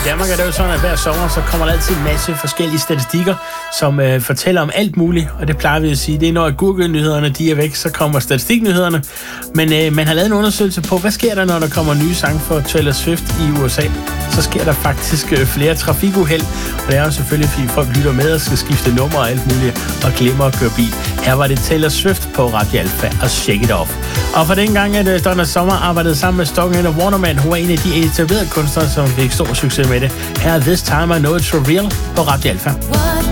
Danmark er det jo sådan, at hver sommer, så kommer der altid en masse forskellige statistikker, som fortæller om alt muligt, og det plejer vi at sige. Det er, når Google-nyhederne de er væk, så kommer statistiknyhederne. Men man har lavet en undersøgelse på, hvad sker der, når der kommer nye sange for Taylor Swift i USA? Så sker der faktisk flere trafikuheld, og det er jo selvfølgelig, fordi folk lytter med og skal skifte nummer og alt muligt, og glemmer at køre bil. Her var det Taylor Swift på Radio Alfa og Shake It Off. Og for den gang, at Donna Summer arbejdede sammen med Stockman og Waterman, hun var en af de etablerede kunstnere, som fik stor succes med det. Her er This Time I Know It's For Real på Radio Alfa.